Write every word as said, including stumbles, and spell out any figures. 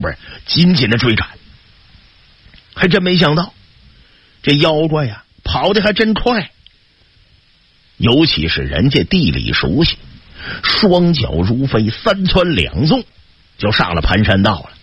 不是紧紧的追赶。还真没想到，这妖怪呀、啊、跑得还真快，尤其是人家地理熟悉，双脚如飞，三窜两纵就上了盘山道了。